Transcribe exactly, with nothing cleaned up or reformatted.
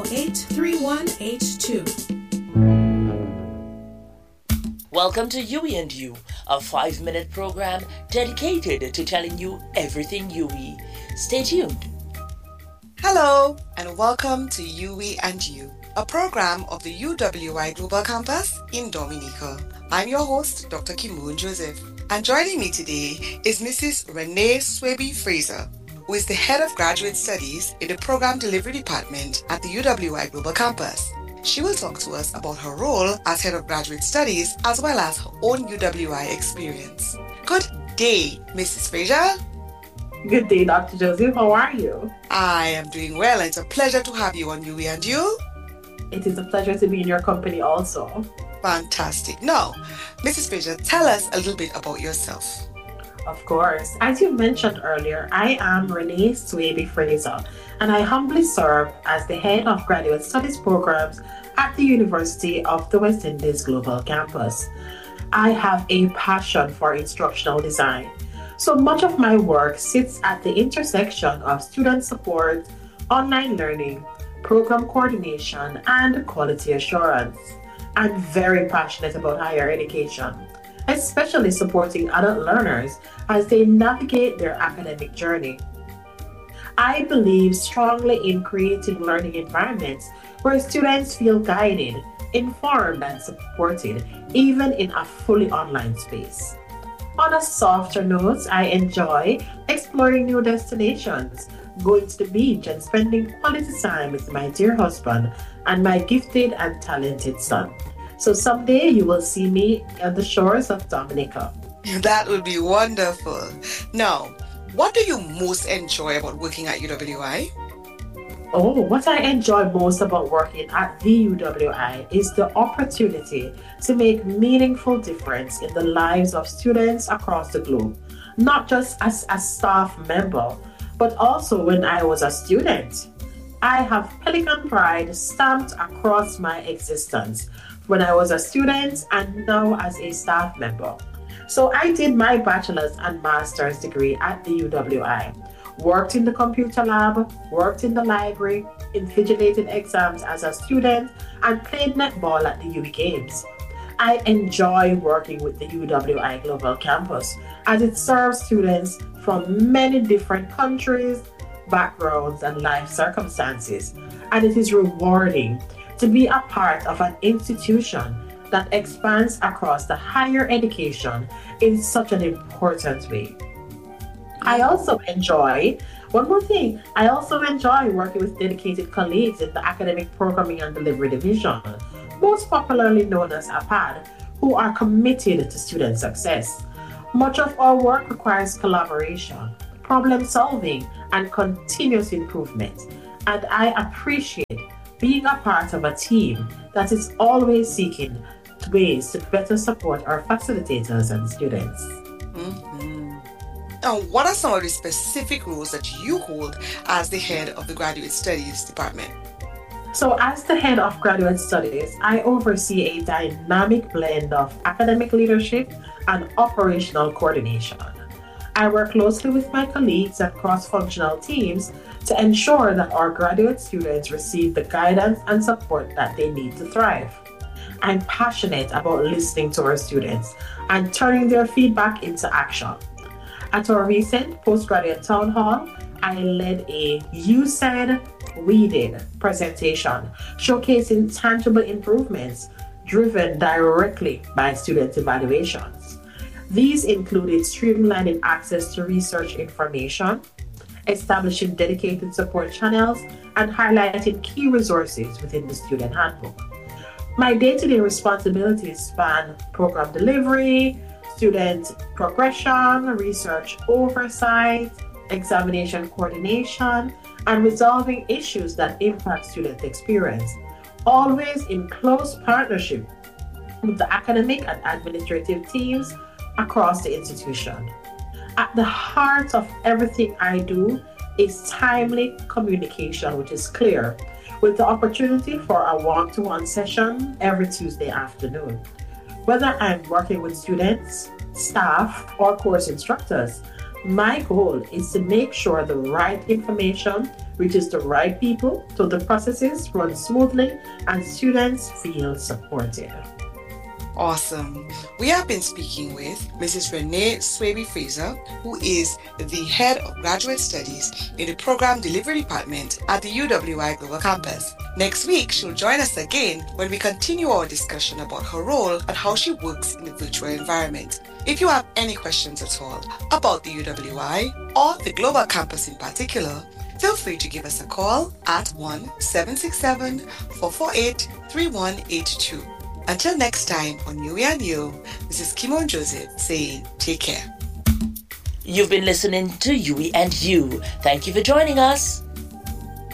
zero eight three one eight two. Welcome to U E and You, a five-minute program dedicated to telling you everything U E. Stay tuned. Hello, and welcome to U E and You, a program of the U W I Global Campus in Dominica. I'm your host, Doctor Kimoon Joseph, and joining me today is Missus Renee Swaby Fraser, who is the Head of Graduate Studies in the Program Delivery Department at the U W I Global Campus. She will talk to us about her role as Head of Graduate Studies as well as her own U W I experience. Good day, Missus Fraser. Good day, Doctor Joseph. How are you? I am doing well, and it's a pleasure to have you on U E and You. It is a pleasure to be in your company also. Fantastic. Now, Missus Fraser, tell us a little bit about yourself. Of course. As you mentioned earlier, I am Renee Swaby Fraser, and I humbly serve as the Head of Graduate Studies Programs at the University of the West Indies Global Campus. I have a passion for instructional design, so much of my work sits at the intersection of student support, online learning, program coordination, and quality assurance. I'm very passionate about higher education, especially supporting adult learners as they navigate their academic journey. I believe strongly in creating learning environments where students feel guided, informed, and supported, even in a fully online space. On a softer note, I enjoy exploring new destinations, going to the beach, and spending quality time with my dear husband and my gifted and talented son. So someday you will see me on the shores of Dominica. That would be wonderful. Now, what do you most enjoy about working at U W I? Oh, what I enjoy most about working at the U W I is the opportunity to make meaningful difference in the lives of students across the globe, not just as a staff member, but also when I was a student. I have Pelican Pride stamped across my existence when I was a student and now as a staff member. So I did my bachelor's and master's degree at the U W I, worked in the computer lab, worked in the library, invigilated exams as a student, and played netball at the U E Games. I enjoy working with the U W I Global Campus as it serves students from many different countries, backgrounds, and life circumstances, and it is rewarding to be a part of an institution that expands across the higher education in such an important way. I also enjoy, one more thing, I also enjoy working with dedicated colleagues in the Academic Programming and Delivery Division, most popularly known as A P A D, who are committed to student success. Much of our work requires collaboration, problem solving, and continuous improvement, and I appreciate being a part of a team that is always seeking ways to better support our facilitators and students. Mm-hmm. Now, what are some of the specific roles that you hold as the head of the Graduate Studies Department? So as the head of Graduate Studies, I oversee a dynamic blend of academic leadership and operational coordination. I work closely with my colleagues and cross-functional teams to ensure that our graduate students receive the guidance and support that they need to thrive. I'm passionate about listening to our students and turning their feedback into action. At our recent postgraduate town hall, I led a You Said, We Did presentation showcasing tangible improvements driven directly by student evaluations. These included streamlining access to research information, establishing dedicated support channels, and highlighting key resources within the student handbook. My day-to-day responsibilities span program delivery, student progression, research oversight, examination coordination, and resolving issues that impact student experience, always in close partnership with the academic and administrative teams across the institution. At the heart of everything I do is timely communication, which is clear, with the opportunity for a one-to-one session every Tuesday afternoon. Whether I'm working with students, staff, or course instructors, My goal is to make sure the right information reaches the right people so the processes run smoothly and students feel supported. Awesome. We have been speaking with Missus Renee Swaby Fraser, who is the Head of Graduate Studies in the Program Delivery Department at the U W I Global Campus. Next week, she'll join us again when we continue our discussion about her role and how she works in the virtual environment. If you have any questions at all about the U W I or the Global Campus in particular, feel free to give us a call at one seven six seven, four four eight, three one eight two. Until next time on U E and You, this is Kimon Joseph saying take care. You've been listening to U E and You. Thank you for joining us.